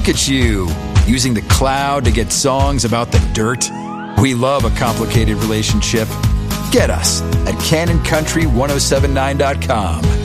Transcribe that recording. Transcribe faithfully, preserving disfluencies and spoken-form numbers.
Look at you, using the cloud to get songs about the dirt. We love a complicated relationship. Get us at canon country ten seventy-nine dot com.